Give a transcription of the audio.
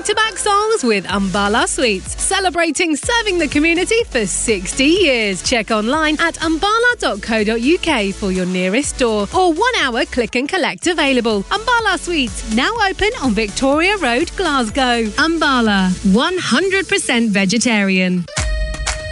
back-to-back songs with Umbala Sweets, celebrating serving the community for 60 years. Check online at umbala.co.uk for your nearest store or 1 hour click and collect available. Umbala Sweets, now open on Victoria Road, Glasgow. Umbala, 100% vegetarian.